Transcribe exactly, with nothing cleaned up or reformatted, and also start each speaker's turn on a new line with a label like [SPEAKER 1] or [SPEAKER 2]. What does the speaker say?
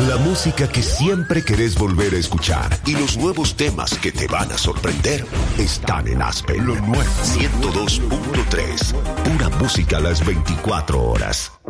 [SPEAKER 1] La música que siempre querés volver a escuchar y los nuevos temas que te van a sorprender están en Aspen. Lo nuevo. ciento dos punto tres. Pura música a las veinticuatro horas.